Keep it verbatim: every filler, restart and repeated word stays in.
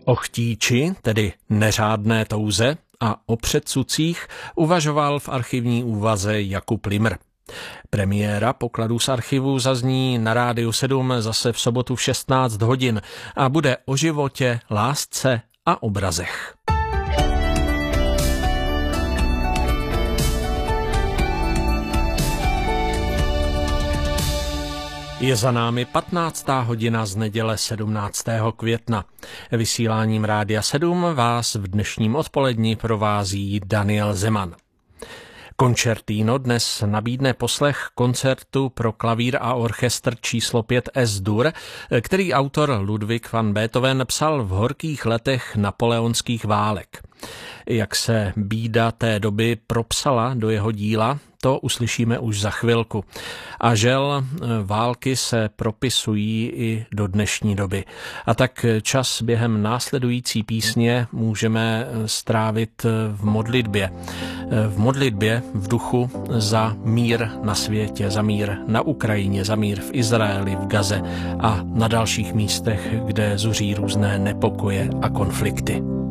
O chtíči, tedy neřádné touze, a o předsudcích uvažoval v archivní úvaze Jakub Limr. Premiéra pokladů z archivu zazní na Rádiu sedm zase v sobotu v šestnáct hodin a bude o životě, lásce a obrazech. Je za námi patnáctá hodina z neděle sedmnáctého května. Vysíláním Rádia sedm vás v dnešním odpoledni provází Daniel Zeman. Concertino dnes nabídne poslech koncertu pro klavír a orchestr číslo pět Es-Dur, který autor Ludwig van Beethoven psal v horkých letech napoleonských válek. Jak se bída té doby propsala do jeho díla, to uslyšíme už za chvilku. A žel, války se propisují i do dnešní doby. A tak čas během následující písně můžeme strávit v modlitbě. V modlitbě v duchu za mír na světě, za mír na Ukrajině, za mír v Izraeli, v Gaze a na dalších místech, kde zuří různé nepokoje a konflikty.